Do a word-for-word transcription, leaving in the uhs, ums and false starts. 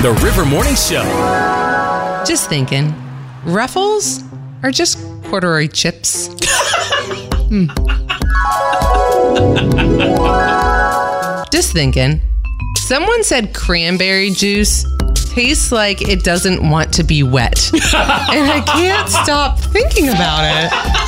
The River Morning Show. Just thinking, Ruffles are just corduroy chips. hmm. Just thinking, someone said cranberry juice tastes like it doesn't want to be wet. And I can't stop thinking about it.